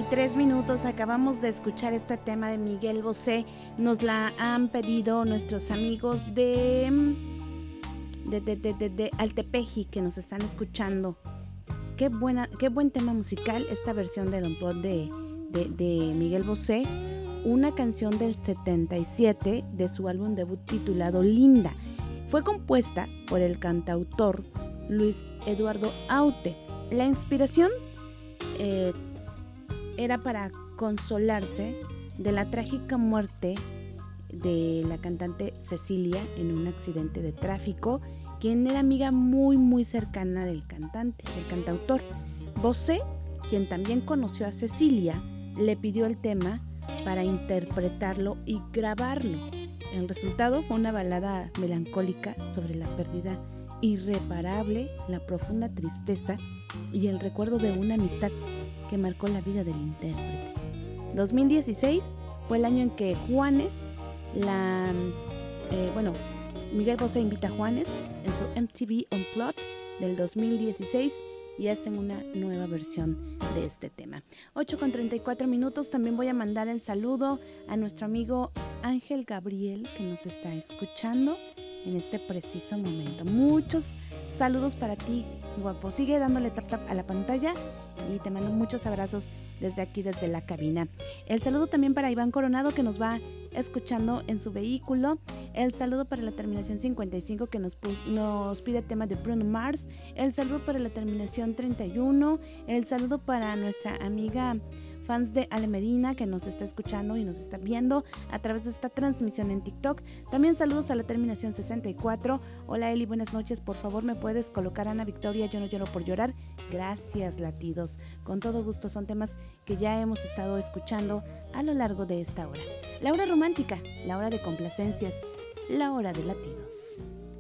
8:23. Acabamos de escuchar este tema de Miguel Bosé. Nos la han pedido nuestros amigos de Altepeji, que nos están escuchando. Qué buen tema musical esta versión del Unplugged de Miguel Bosé, una canción del 77 de su álbum debut titulado Linda. Fue compuesta por el cantautor Luis Eduardo Aute. La inspiración era para consolarse de la trágica muerte de la cantante Cecilia en un accidente de tráfico, quien era amiga muy muy cercana del cantautor. Bosé, quien también conoció a Cecilia, le pidió el tema para interpretarlo y grabarlo. El resultado fue una balada melancólica sobre la pérdida irreparable, la profunda tristeza y el recuerdo de una amistad que marcó la vida del intérprete. 2016 fue el año en que Miguel Bosé invita a Juanes en su MTV Unplugged del 2016 y hacen una nueva versión de este tema. 8:34. También voy a mandar el saludo a nuestro amigo Ángel Gabriel, que nos está escuchando en este preciso momento. Muchos saludos para ti, guapo. Sigue dándole tap a la pantalla y te mando muchos abrazos desde aquí, desde la cabina. El saludo también para Iván Coronado, que nos va escuchando en su vehículo. El saludo para la terminación 55, que nos pide tema de Bruno Mars. El saludo para la terminación 31. El saludo para nuestra amiga fans de Ale Medina, que nos está escuchando y nos está viendo a través de esta transmisión en TikTok. También saludos a la terminación 64. Hola Eli, buenas noches. Por favor, ¿me puedes colocar Ana Victoria? Yo no lloro por llorar. Gracias, latidos. Con todo gusto, son temas que ya hemos estado escuchando a lo largo de esta hora. La hora romántica, la hora de complacencias, la hora de latidos.